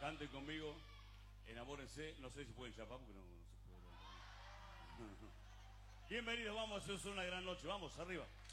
Canten conmigo, enamórense. No sé si pueden chapar porque no se puede. Bienvenidos, vamos, es una gran noche. Vamos, arriba.